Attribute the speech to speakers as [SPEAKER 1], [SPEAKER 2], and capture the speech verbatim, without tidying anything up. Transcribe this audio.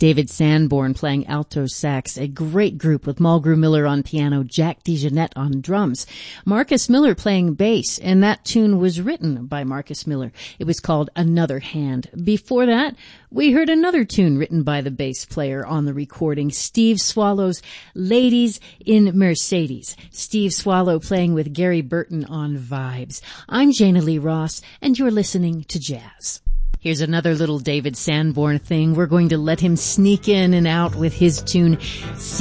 [SPEAKER 1] David Sanborn playing alto sax, a great group with Mulgrew Miller on piano, Jack DeJohnette on drums, Marcus Miller playing bass, and that tune was written by Marcus Miller. It was called Another Hand. Before that, we heard another tune written by the bass player on the recording, Steve Swallow's Ladies in Mercedes. Steve Swallow playing with Gary Burton on vibes. I'm Jana Lee Ross, and you're listening to Jazz. Here's another little David Sanborn thing. We're going to let him sneak in and out with his tune,